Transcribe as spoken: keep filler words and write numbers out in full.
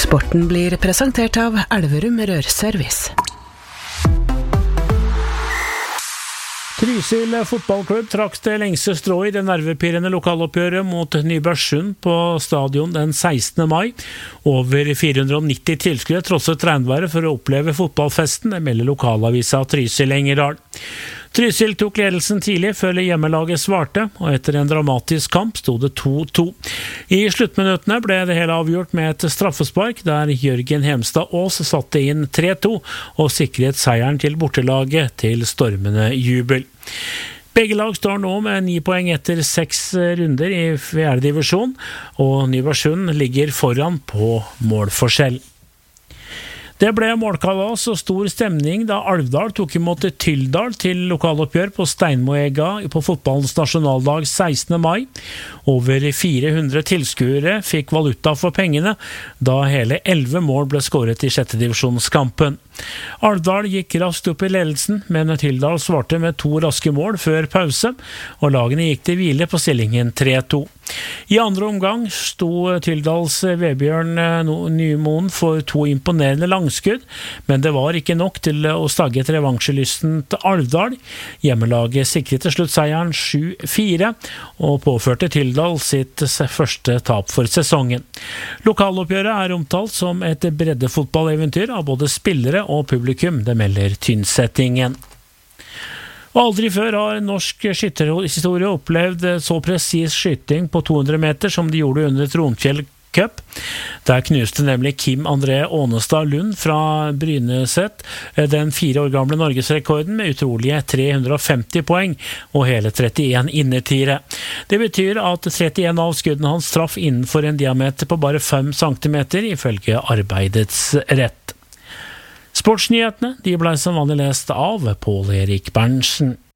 Sporten blir presentert av Elverum Rørservice. Trysil fotballklubb trakk det lengste strå i det nervepirrende lokaloppgjøret mot Nybergsund på stadion den sekstende mai. Over fire hundre og nitti tilskuere trosset regnværet for å oppleve fotballfesten, det melder lokalavisa Trysil Engerdal. Trysil tok ledelsen tidlig før hjemmelaget svarte, og etter en dramatisk kamp stod det to to. I sluttminuttene ble det hele avgjort med et straffespark, der Jørgen Hemstad Aas satte inn tre to og sikret seieren til bortelaget til stormende jubel. Begge lag står nå med ni poeng etter seks runder i fjerde divisjon, og Nybergsund ligger foran på målforskjell. Det ble målkalas og stor stemning da Alvdal tok imot Tyldal til lokaloppgjør på Steinmoega på fotballens nasjonaldag sekstende mai. Over fire hundre tilskuere fikk valuta for pengene, da hele elleve mål ble skåret i sjette divisjonskampen. Alvdal gikk raskt opp i ledelsen, men Tyldal svarte med to raske mål før pause, og lagene gikk til hvile på stillingen tre to. I andre omgang sto Tyldals Vebjørn Nymoen for to imponerende langskudd, men det var ikke nok til å stagge et revansjelysten til Alvdal. Hjemmelaget sikret til slutt seieren sju fire, og påførte Tyldal sitt første tap for sesongen. Lokaloppgjøret er omtalt som et breddefotballeventyr av både spillere og publikum, det melder Tynnsettingen. Og aldri før har norsk skytterhistorie opplevd så presis skyting på to hundre meter som de gjorde under Tronfjell Cup. Der knuste nemlig Kim André Ånestad Lund fra Bryneset den fire år gamle norgesrekorden med utrolige tre hundre og femti poeng og hele trettien innertiere. Det betyr at trettien av skuddene hans traff innenfor en diameter på bare fem centimeter, ifølge Arbeidets Rett. Sportsnyhetene de ble som vanlig lest av Pål Erik Berntsen.